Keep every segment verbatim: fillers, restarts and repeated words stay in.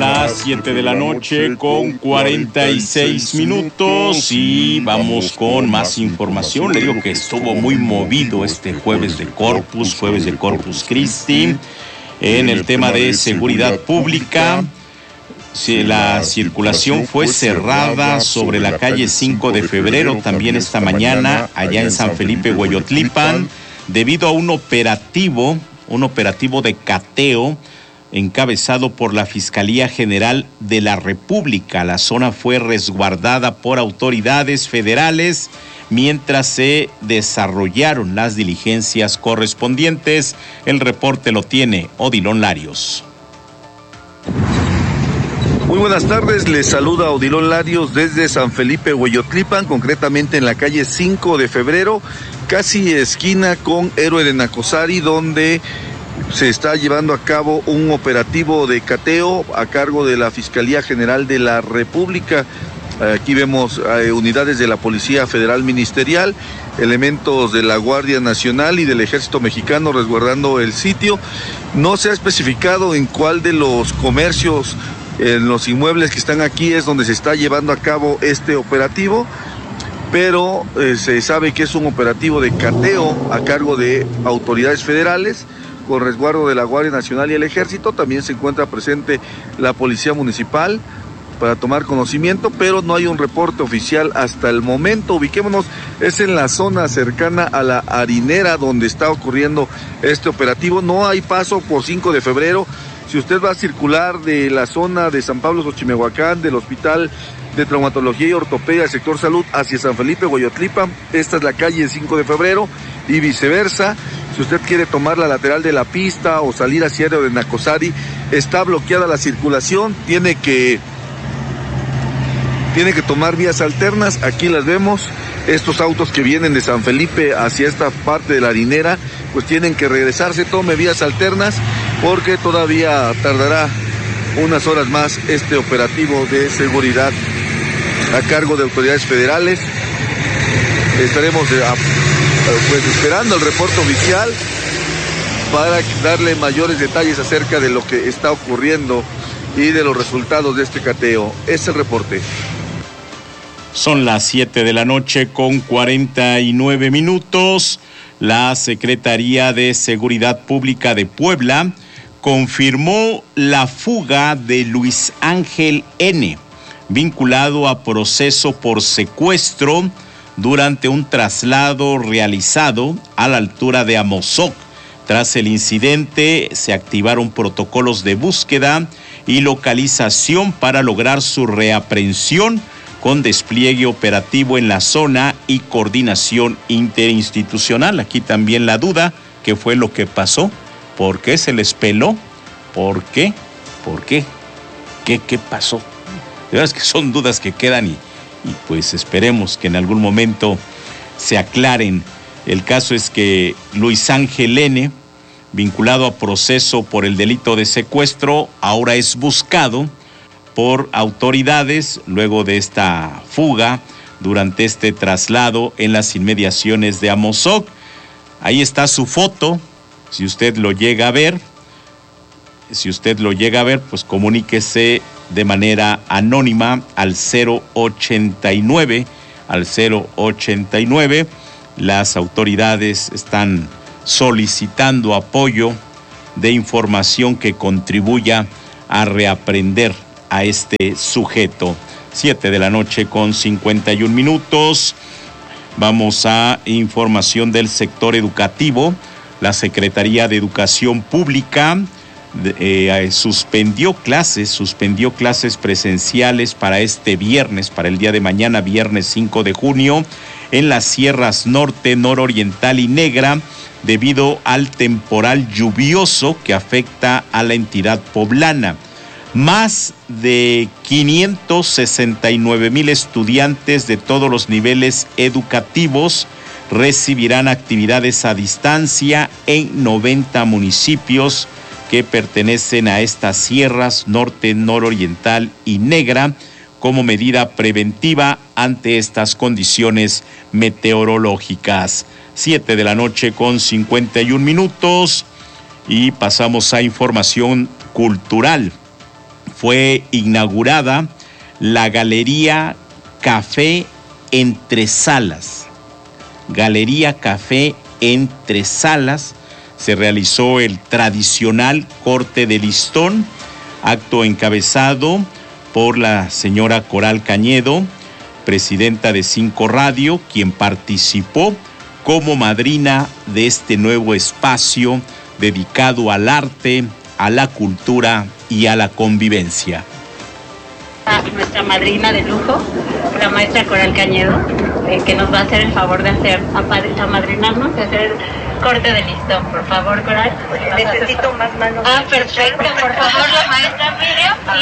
las siete de la noche con cuarenta y seis minutos y vamos con más información. Le digo que estuvo muy movido este jueves de Corpus, jueves de Corpus Christi, en el tema de seguridad pública. Sí, la circulación fue cerrada sobre la calle cinco de febrero también esta mañana allá en San Felipe, Hueyotlipan, debido a un operativo, un operativo de cateo encabezado por la Fiscalía General de la República. La zona fue resguardada por autoridades federales mientras se desarrollaron las diligencias correspondientes. El reporte lo tiene Odilon Larios. Muy buenas tardes, les saluda Odilon Larios desde San Felipe, Hueyotlipan, concretamente en la calle cinco de febrero, casi esquina con Héroe de Nacosari, donde se está llevando a cabo un operativo de cateo a cargo de la Fiscalía General de la República. Aquí vemos eh, unidades de la Policía Federal Ministerial, elementos de la Guardia Nacional y del Ejército Mexicano resguardando el sitio. No se ha especificado en cuál de los comercios, en los inmuebles que están aquí es donde se está llevando a cabo este operativo, pero eh, se sabe que es un operativo de cateo a cargo de autoridades federales con resguardo de la Guardia Nacional y el Ejército. También se encuentra presente la Policía Municipal para tomar conocimiento, pero no hay un reporte oficial hasta el momento. Ubiquémonos, es en la zona cercana a la harinera donde está ocurriendo este operativo. No hay paso por cinco de febrero. Si usted va a circular de la zona de San Pablo Xochimehuacán, del Hospital de Traumatología y Ortopedia del sector salud hacia San Felipe, Hueyotlipan, esta es la calle cinco de febrero y viceversa. Si usted quiere tomar la lateral de la pista o salir hacia Héroe de Nacosari, está bloqueada la circulación, tiene que, tiene que tomar vías alternas. Aquí las vemos, estos autos que vienen de San Felipe hacia esta parte de la harinera, pues tienen que regresarse, tome vías alternas, porque todavía tardará unas horas más este operativo de seguridad a cargo de autoridades federales. Estaremos eh, pues esperando el reporte oficial para darle mayores detalles acerca de lo que está ocurriendo y de los resultados de este cateo. Es el reporte. Son las siete de la noche con cuarenta y nueve minutos. La Secretaría de Seguridad Pública de Puebla confirmó la fuga de Luis Ángel N., vinculado a proceso por secuestro durante un traslado realizado a la altura de Amozoc. Tras el incidente, se activaron protocolos de búsqueda y localización para lograr su reaprehensión, con despliegue operativo en la zona y coordinación interinstitucional. Aquí también la duda, ¿qué fue lo que pasó? ¿Por qué se les peló? ¿Por qué? ¿Por qué? ¿Qué, qué pasó? De verdad es que son dudas que quedan y, y pues esperemos que en algún momento se aclaren. El caso es que Luis Ángel N., vinculado a proceso por el delito de secuestro, ahora es buscado por autoridades luego de esta fuga durante este traslado en las inmediaciones de Amozoc. Ahí está su foto, si usted lo llega a ver, si usted lo llega a ver, pues comuníquese de manera anónima al cero ochenta y nueve, al cero ochenta y nueve. Las autoridades están solicitando apoyo de información que contribuya a reaprender a este sujeto. Siete de la noche con cincuenta y un minutos. Vamos a información del sector educativo. La Secretaría de Educación Pública eh, suspendió clases, suspendió clases presenciales para este viernes, para el día de mañana, viernes cinco de junio, en las sierras norte, nororiental y negra, debido al temporal lluvioso que afecta a la entidad poblana. Más de quinientos sesenta y nueve mil estudiantes de todos los niveles educativos recibirán actividades a distancia en noventa municipios que pertenecen a estas sierras norte, nororiental y negra, como medida preventiva ante estas condiciones meteorológicas. Siete de la noche con cincuenta y un minutos y pasamos a información cultural. fue inaugurada la Galería Café Entre Salas. Galería Café Entre Salas. Se realizó el tradicional corte de listón, acto encabezado por la señora Coral Cañedo, presidenta de Cinco Radio, quien participó como madrina de este nuevo espacio dedicado al arte, a la cultura y a la convivencia. A nuestra madrina de lujo, la maestra Coral Cañedo, eh, que nos va a hacer el favor de hacer, a madrinarnos, de hacer corte de listón. Por favor, Coral. Necesito más manos. Ah, perfecto. Por favor, la maestra Miriam. A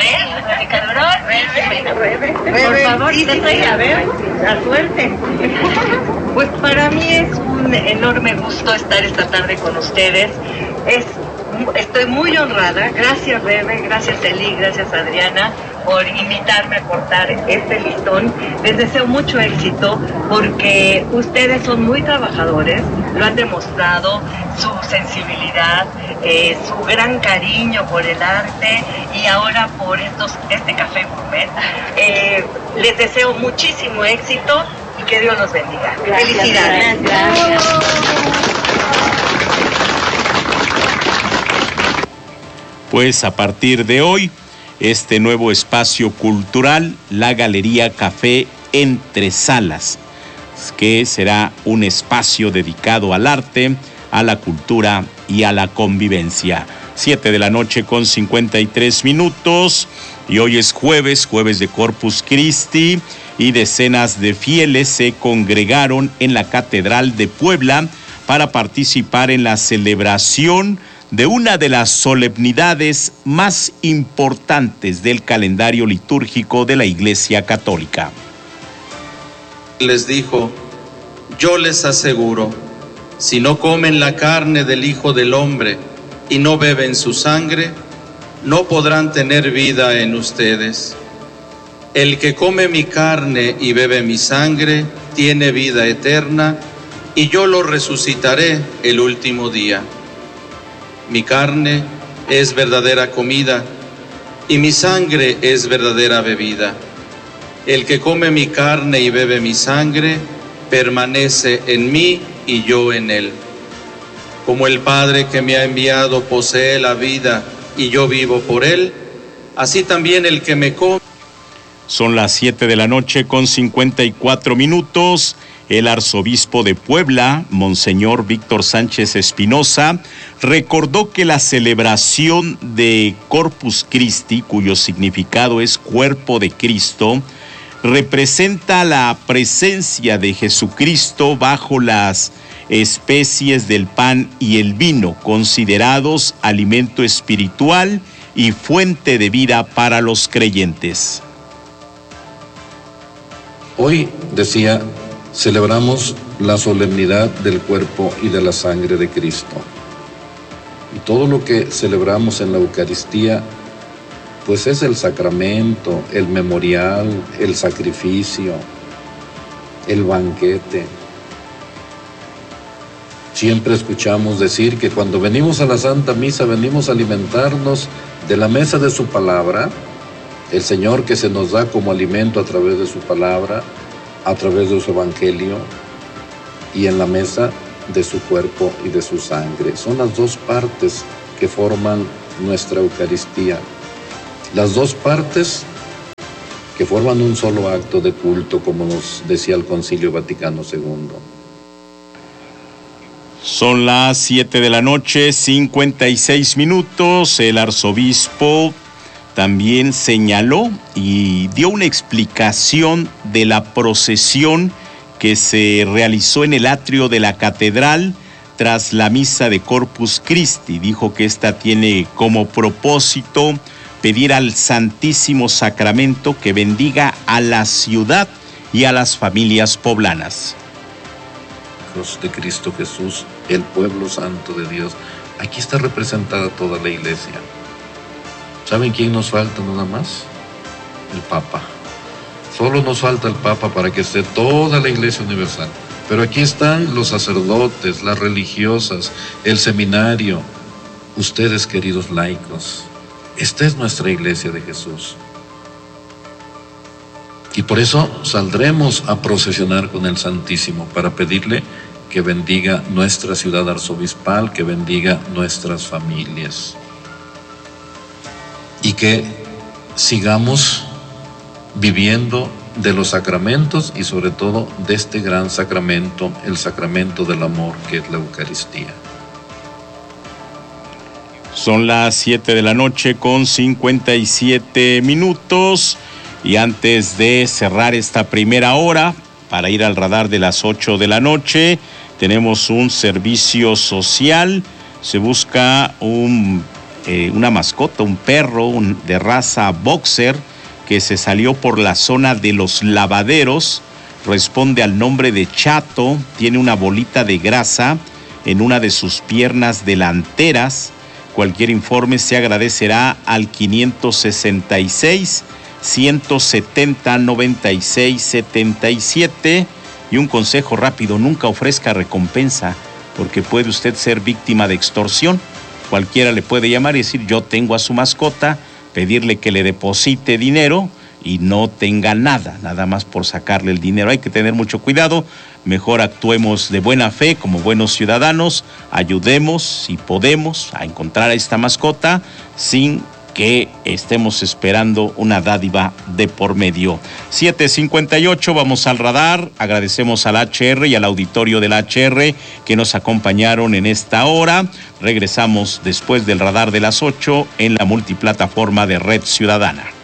ver, por favor, sí, sí, sí, a ver, la suerte. Pues para mí es un enorme gusto estar esta tarde con ustedes. Es, estoy muy honrada. Gracias, Rebe, gracias, Eli, gracias, Adriana, por invitarme a cortar este listón. Les deseo mucho éxito porque ustedes son muy trabajadores, lo han demostrado, su sensibilidad, eh, su gran cariño por el arte y ahora por estos, este café gourmet. Eh, les deseo muchísimo éxito y que Dios los bendiga. Gracias, Felicidades. Gracias. Pues a partir de hoy, este nuevo espacio cultural, la Galería Café Entre Salas, que será un espacio dedicado al arte, a la cultura y a la convivencia. Siete de la noche con cincuenta y tres minutos, y hoy es jueves, jueves de Corpus Christi, y decenas de fieles se congregaron en la Catedral de Puebla para participar en la celebración de una de las solemnidades más importantes del calendario litúrgico de la Iglesia Católica. Les dijo: yo les aseguro, si no comen la carne del Hijo del Hombre y no beben su sangre, no podrán tener vida en ustedes. El que come mi carne y bebe mi sangre tiene vida eterna, y yo lo resucitaré el último día. Mi carne es verdadera comida y mi sangre es verdadera bebida. El que come mi carne y bebe mi sangre permanece en mí y yo en él. Como el Padre que me ha enviado posee la vida y yo vivo por él, así también el que me come. Son las siete de la noche con cincuenta y cuatro minutos. El arzobispo de Puebla, Monseñor Víctor Sánchez Espinosa, recordó que la celebración de Corpus Christi, cuyo significado es cuerpo de Cristo, representa la presencia de Jesucristo bajo las especies del pan y el vino, considerados alimento espiritual y fuente de vida para los creyentes. Hoy, decía, celebramos la solemnidad del cuerpo y de la sangre de Cristo. Y todo lo que celebramos en la Eucaristía, pues es el sacramento, el memorial, el sacrificio, el banquete. Siempre escuchamos decir que cuando venimos a la Santa Misa venimos a alimentarnos de la mesa de su palabra, el Señor que se nos da como alimento a través de su palabra, a través de su evangelio, y en la mesa de su cuerpo y de su sangre. Son las dos partes que forman nuestra Eucaristía. Las dos partes que forman un solo acto de culto, como nos decía el Concilio Vaticano segundo. Son las siete de la noche, cincuenta y seis minutos. El arzobispo también señaló y dio una explicación de la procesión que se realizó en el atrio de la catedral tras la misa de Corpus Christi. Dijo que esta tiene como propósito pedir al Santísimo Sacramento que bendiga a la ciudad y a las familias poblanas. De Cristo Jesús, el pueblo santo de Dios. Aquí está representada toda la iglesia. ¿Saben quién nos falta nada más? El Papa. Solo nos falta el Papa para que esté toda la iglesia universal. Pero aquí están los sacerdotes, las religiosas, el seminario, ustedes, queridos laicos. Esta es nuestra iglesia de Jesús. Y por eso saldremos a procesionar con el Santísimo para pedirle que bendiga nuestra ciudad arzobispal, que bendiga nuestras familias y que sigamos viviendo de los sacramentos y sobre todo de este gran sacramento, el sacramento del amor que es la Eucaristía. Son las siete de la noche con cincuenta y siete minutos y antes de cerrar esta primera hora para ir al radar de las ocho de la noche, tenemos un servicio social. Se busca un, eh, una mascota, un perro un, de raza boxer que se salió por la zona de los lavaderos. Responde al nombre de Chato, tiene una bolita de grasa en una de sus piernas delanteras. Cualquier informe se agradecerá al quinientos sesenta y seis, ciento setenta, noventa y seis, setenta y siete. Y un consejo rápido, nunca ofrezca recompensa, porque puede usted ser víctima de extorsión. Cualquiera le puede llamar y decir, yo tengo a su mascota, pedirle que le deposite dinero y no tenga nada, nada más por sacarle el dinero. Hay que tener mucho cuidado, mejor actuemos de buena fe como buenos ciudadanos, ayudemos si podemos a encontrar a esta mascota sin que estemos esperando una dádiva de por medio. siete cincuenta y ocho, vamos al radar. Agradecemos al H R y al auditorio del H R que nos acompañaron en esta hora. Regresamos después del radar de las ocho en la multiplataforma de Red Ciudadana.